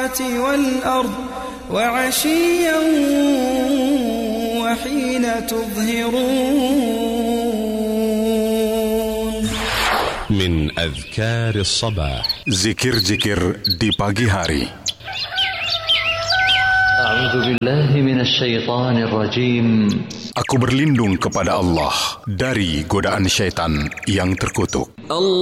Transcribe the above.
السماوات والأرض وعشيا وحين تظهرون. من أذكار الصباح. Zikir-zikir di pagi hari. أعوذ بالله من الشيطان الرجيم. Aku berlindung kepada Allah dari godaan syaitan yang terkutuk.